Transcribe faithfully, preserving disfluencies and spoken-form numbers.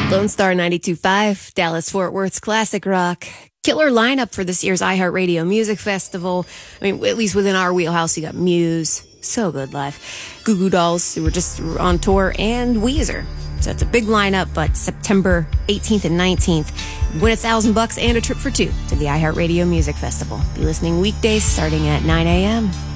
Lone Star ninety-two point five, Dallas-Fort Worth's classic rock. Killer lineup for this year's iHeartRadio Music Festival. I mean, at least within our wheelhouse, you got Muse, So Good Live, Goo Goo Dolls, who were just on tour, and Weezer. So it's a big lineup, but September eighteenth and nineteenth, win a thousand bucks and a trip for two to the iHeartRadio Music Festival. Be listening weekdays starting at nine a.m.